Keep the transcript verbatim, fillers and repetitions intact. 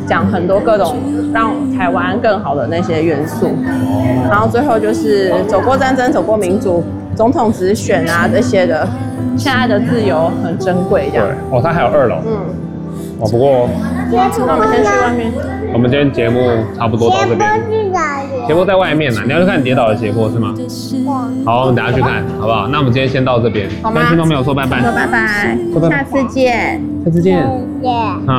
讲很多各种让台湾更好的那些元素。然后最后就是走过战争，走过民主，总统直选啊这些的，现在的自由很珍贵，这样。 对，哦，它还有二楼。 嗯。 哦，不过那我们先去外面。 我们今天节目差不多到这边。斜坡在外面呢，你要去看跌倒的斜坡是吗？好，我们等下去看，好不好？那我们今天先到这边，跟听众朋友说拜拜。 说拜拜，下次见。 下次见。 耶。 嗯。